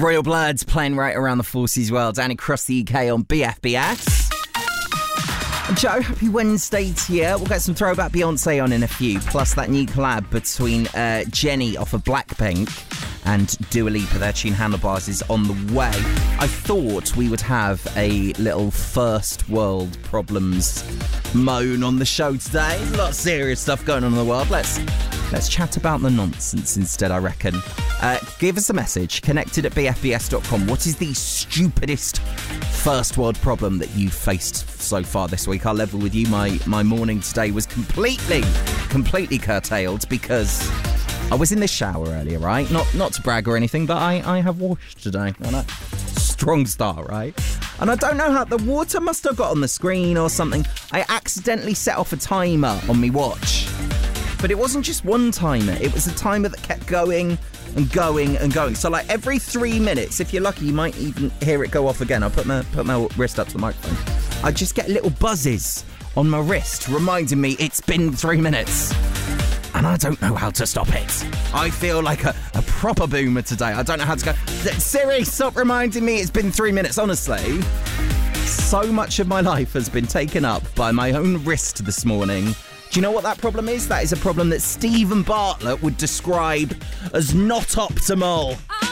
Royal Bloods playing right around the Forces world and across the UK on BFBS. Joe, happy Wednesday to you. We'll get some throwback Beyonce on in a few, plus that new collab between Jennie off of Blackpink and Dua Lipa. Their tune Handlebars is on the way. I thought we would have a little first world problems moan on the show today. There's a lot of serious stuff going on in the world. Let's chat about the nonsense instead, I reckon. Give us a message, connected at bfbs.com. What is the stupidest first world problem that you've faced so far this week? I'll level with you. My morning today was completely curtailed because I was in the shower earlier, right? Not to brag or anything, but I have washed today. Strong start, right? And I don't know how the water must have got on the screen or something. I accidentally set off a timer on my watch. But it wasn't just one timer. It was a timer that kept going and going and going. So like every 3 minutes, if you're lucky, you might even hear it go off again. I'll put my wrist up to the microphone. I just get little buzzes on my wrist reminding me it's been 3 minutes. And I don't know how to stop it. I feel like a proper boomer today. I don't know how to go, Siri, stop reminding me it's been 3 minutes. Honestly, so much of my life has been taken up by my own wrist this morning. Do you know what that problem is? That is a problem that Stephen Bartlett would describe as not optimal.